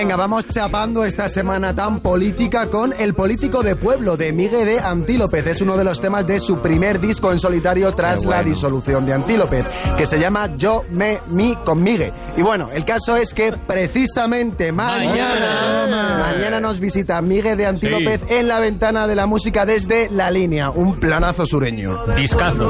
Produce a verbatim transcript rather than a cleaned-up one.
Venga, vamos chapando esta semana tan política con El político de pueblo de Migue de Antílopez. Es uno de los temas de su primer disco en solitario tras bueno. la disolución de Antílopez, que se llama Yo, Me, Mi con Migue. Y bueno, el caso es que precisamente mañana, mañana, mañana nos visita Migue de Antílopez sí. en la ventana de la música desde La Línea, un planazo sureño. Discazo.